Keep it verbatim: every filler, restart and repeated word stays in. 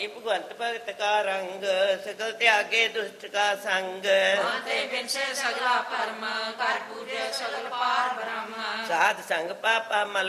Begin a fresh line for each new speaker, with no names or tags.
ਸੁਆਮੀ ਭਗਵੰਤ ਭਗਤ ਕਾ ਰੰਗ, ਸਕਲ ਤਿਆਗੇ ਦੁਸ਼ਟ ਕਾ ਸੰਗ।
ਤੇ ਬਿਨਸੇ ਸਗਲਾ ਪਰਮ, ਕਰ ਪੂਜੇ ਸਗਲ ਪਾਰ ਬ੍ਰਹਮ।
ਸਾਧ ਸੰਗ ਪਾਪਾ ਮਲ